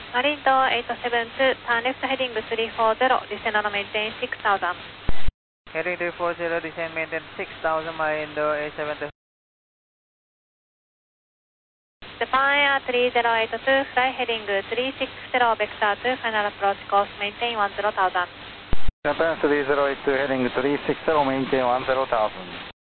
Marine Door 872, turn left heading 340, descend on maintain 6000. Heading 340, descend maintain 6000, Marine Door 872. Japan Air 3082, fly heading 360, vector 2, final approach course, maintain 10,000. Japan 3082, heading 360, maintain 10,000.